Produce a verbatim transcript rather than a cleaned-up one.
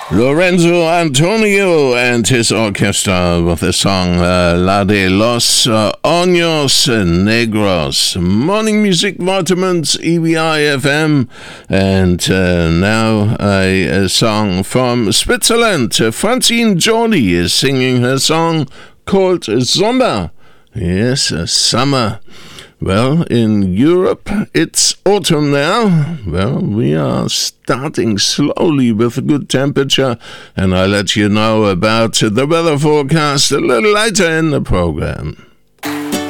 Lorenzo Antonio and his orchestra with the song uh, La de los uh, Años Negros. Morning Music Vitamins, E B I F M. And uh, now a, a song from Switzerland. Francine Jordi is singing her song called Sommer. Yes, uh, summer. Well, in Europe, it's autumn now. Well, we are starting slowly with a good temperature, and I'll let you know about the weather forecast a little later in the program.